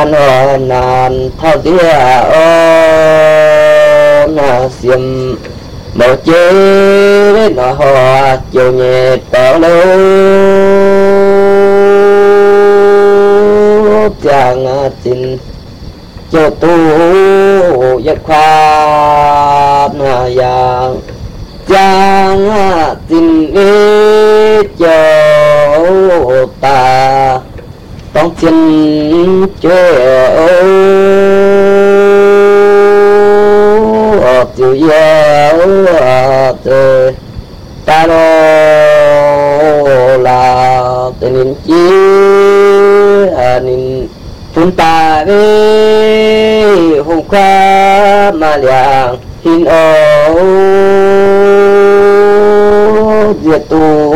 gian hồ nàn thao tía ô na xiêm một chế đến nó hoa chiều nhẹ tỏ lâu chàng tin cho tu giấc khoa yang chàng tin ý cho taต้องเชียนช่วยจิ๋วเยอะเตตาโลลาเตนินจีนินฝุ่นตาเวหงความาเลียงหินโอเจียตู